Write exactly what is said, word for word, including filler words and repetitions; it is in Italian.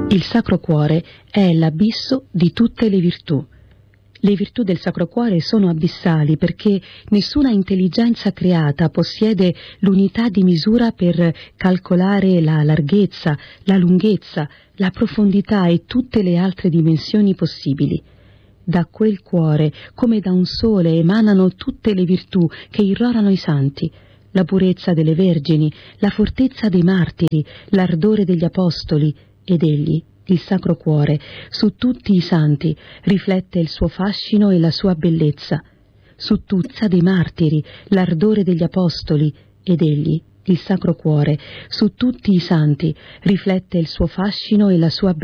Il Sacro Cuore è l'abisso di tutte le virtù. Le virtù del Sacro Cuore sono abissali perché nessuna intelligenza creata possiede l'unità di misura per calcolare la larghezza, la lunghezza, la profondità e tutte le altre dimensioni possibili. Da quel cuore, come da un sole, emanano tutte le virtù che irrorano i santi, la purezza delle vergini, la fortezza dei martiri, l'ardore degli apostoli, ed egli, il Sacro Cuore, su tutti i santi riflette il suo fascino e la sua bellezza. Su tutta dei martiri, l'ardore degli apostoli, ed egli, il Sacro Cuore, su tutti i santi riflette il suo fascino e la sua bellezza.